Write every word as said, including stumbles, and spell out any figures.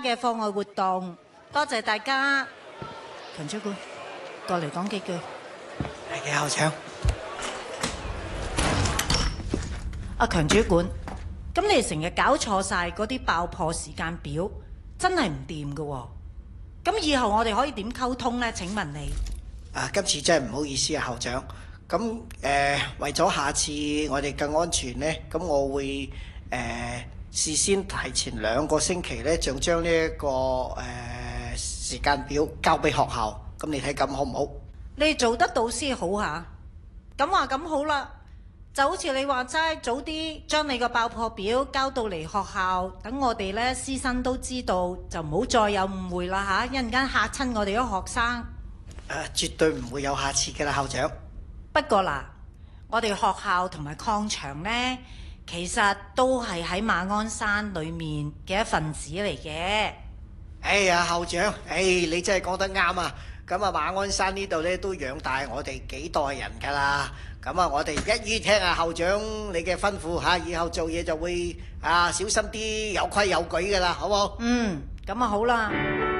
嘅課外活動，多謝大家。強主管，過嚟講幾句。 係嘅，校長。 阿強主管，咁你哋成日搞錯晒嗰啲爆破時間表，真係唔掂㗎喎。咁以後我哋可以點溝通呢？請問你？ 啊，今次真係唔好意思啊，校長。咁誒、呃，為咗下次我哋更安全呢，咁我會誒、呃、事先提前兩個星期呢，就將呢一個誒、呃、時間表交俾學校。咁你睇咁好唔好？ 你做得到先好下。咁話咁好啦，就好似你話齋，早啲將你個爆破表交到嚟學校，等我哋呢師生都知道，就唔好再有誤會啦嚇，一陣間嚇親我哋啲學生。 誒、啊，絕對唔會有下次嘅啦，校長。 不過嗱，我哋學校同埋礦場呢，其實都係喺馬鞍山裡面嘅一份子嚟嘅。 哎呀，校長，哎，你真係講得啱啊！咁啊，馬鞍山呢度呢，都養大我哋幾代人㗎啦。咁啊，我哋一於聽啊校長你嘅吩咐嚇，以後做嘢就會啊小心啲，有規有矩㗎啦，好冇？ 嗯，咁啊好啦。